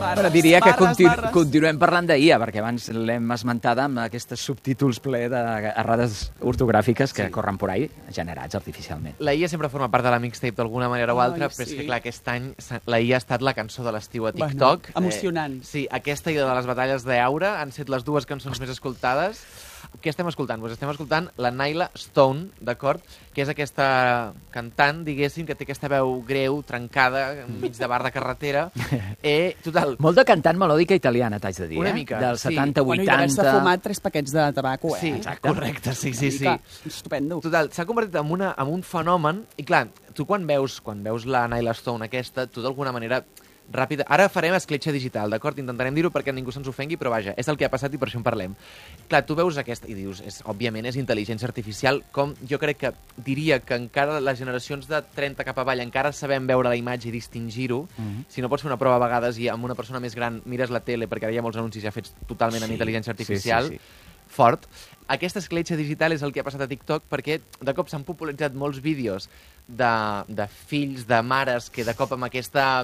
Però diria que continuem parlant d'IA, perquè abans l'hem esmentada amb aquests subtítols ple d'errades ortogràfiques que corren por ahí, generats artificialment. La IA sempre forma part de la mixtape d'alguna manera o altra, però és que, clar, aquest any la IA ha estat la cançó de l'estiu a TikTok. Emocionant. Sí, aquesta i de les batalles d'Aura han set les dues cançons més escoltades. Què estem escoltant? Pues estem escoltant la Nyla Stone, d'acord? Que és aquesta cantant, diguéssim, que té aquesta veu greu, trencada, enmig de bar de carretera. Total. Molt de cantant melòdica italiana, t'haig de dir. Una mica, Dels sí. 70, 80... Bueno, i d'haver-se fumat 3 paquets de tabaco, Sí, correcte, sí. Estupendo. Total, s'ha convertit en un fenomen, i clar, tu quan veus la Nyla Stone aquesta, tu d'alguna manera... Ràpida. Ara farem escletxa digital, d'acord? Intentarem dir-ho perquè ningú se'ns ofengui, però vaja, és el que ha passat i per això en parlem. Clar, tu veus aquesta i dius, òbviament és intel·ligència artificial, com jo crec que diria que encara les generacions de 30 cap avall encara sabem veure la imatge i distingir-ho. Si no pots fer una prova a vegades i amb una persona més gran mires la tele, perquè ara hi ha molts anuncis ja fets totalment amb intel·ligència artificial, fort. Aquesta escletxa digital és el que ha passat a TikTok perquè de cop s'han popularitzat molts vídeos de fills, de mares, que de cop amb aquesta,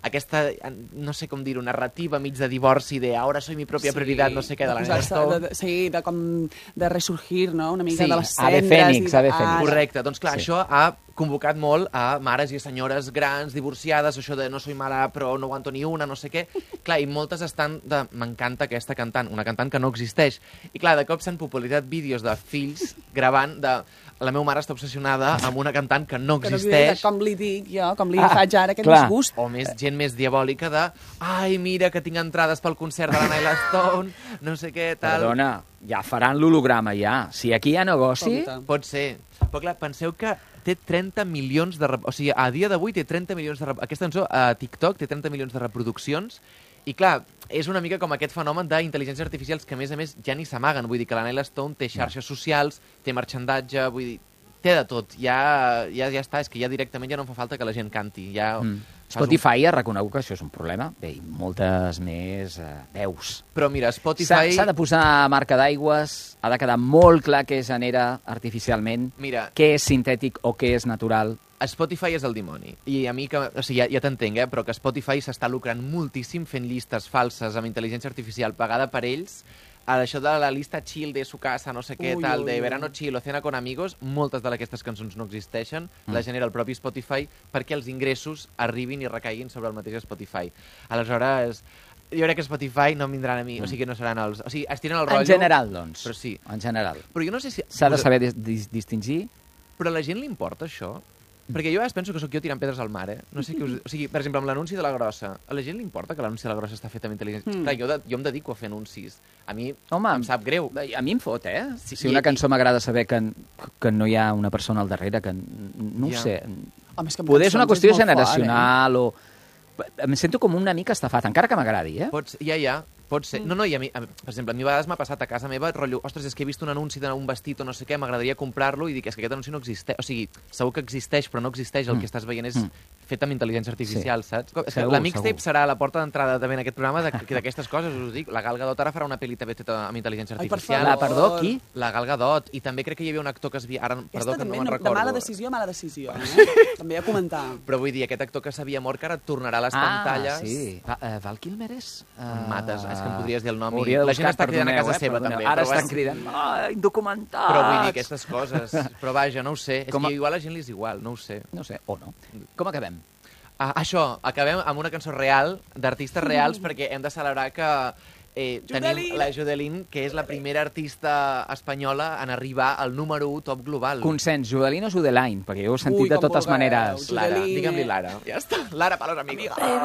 no sé com dir-ho, narrativa mig de divorci, de ara soy mi pròpia prioritat, no sé què, de la Nyla Stone. Sí, de resurgir, no?, una mica de les cendres. Ave Fènix. Correcte, doncs clar, això ha convocat molt a mares i senyores grans, divorciades, això de no soy mala però no aguanto ni una, no sé què. Clar, i moltes estan de m'encanta aquesta cantant, una cantant que no existeix. I clar, de cop s'han popularitzat vídeos de fills gravant de la meva mare està obsessionada amb una cantant que no existeix. Com li dic jo, com li faig ara aquest disgust. O gent més diabòlica de ai, mira que tinc entrades pel concert de la Nyla Stone, no sé què, tal. Perdona, ja faran l'holograma, ja. Si aquí hi ha negoci... Pot ser. Però clar, penseu que té 30 milions de... O sigui, a dia d'avui té 30 milions de... Aquesta cançó a TikTok té 30 milions de reproduccions. I clar, és una mica com aquest fenomen d'intel·ligències artificials que, a més, ja ni s'amaguen. Vull dir que la Nyla Stone té xarxes socials, té marxandatge, vull dir, té de tot. Ja està, és que ja directament ja no fa falta que la gent canti. Spotify ha reconegut que això és un problema. Bé, i moltes més veus. Però mira, Spotify... S'ha de posar marca d'aigües, ha de quedar molt clar què es genera artificialment, què és sintètic o què és natural. Spotify és el dimoni. I a mi, o sigui, ja t'entenc, però que Spotify s'està lucrant moltíssim fent llistes falses amb intel·ligència artificial pagada per ells. Això de la lista chill de su casa, no sé què, tal, de verano chill o cena con amigos, moltes d'aquestes cançons no existeixen, la genera el propi Spotify perquè els ingressos arribin i recaiguin sobre el mateix Spotify. Aleshores, jo crec que Spotify no em vindran a mi, o sigui que no seran els... O sigui, es tiren el rotllo... En general, doncs. Però sí. En general. Però jo no sé si... S'ha de saber distingir. Però a la gent li importa això? Perquè jo a vegades penso que sóc jo tirant pedres al mar, No sé què us... O sigui, per exemple, amb l'anunci de la Grossa, a la gent li importa que l'anunci de la Grossa està fet amb intel·ligència? Clar, jo em dedico a fer anuncis. A mi em sap greu. A mi em fot, Si una cançó m'agrada saber que no hi ha una persona al darrere, que no ho sé. Poder és una qüestió generacional o... Em sento com una mica estafat, encara que m'agradi, Pot ser. No, i a mi, per exemple, a mi a vegades m'ha passat a casa meva, rotllo, ostres, és que he vist un anunci d'un vestit o no sé què, m'agradaria comprar-lo i dic, és que aquest anunci no existeix. O sigui, segur que existeix, però no existeix. El que estàs veient és fet amb intel·ligència artificial, saps? La mixtape serà la porta d'entrada també en aquest programa d'aquestes coses, us ho dic. La Gal Gadot ara farà una pel·li també feta amb intel·ligència artificial. Perdó, qui? La Gal Gadot. I també crec que hi havia un actor que es havia... Ara, perdó, que no me'n recordo. De mala decisió. També a comentar. Però vull dir, aquest actor que s'havia mort, que ara tornarà a les pantalles. Sí. Val Kilmer és? Mates, és que em podries dir el nom. La gent està cridant a casa seva, també. Ara estan cridant, indocumentats! Però vull dir aquestes coses. Però vaja, no ho sé. És que igual a la gent li és igual, no ho sé. No ho sé, o no. Com acabem? Això, acabem amb una cançó real, d'artistes reals, perquè hem de celebrar que tenim la Judelín, que és la primera artista espanyola en arribar al número 1 top global. Consens, Judelín o Judelain? Perquè jo ho he sentit de totes maneres. Lara, digue'm-li Lara. Ja està. Lara para los amigos.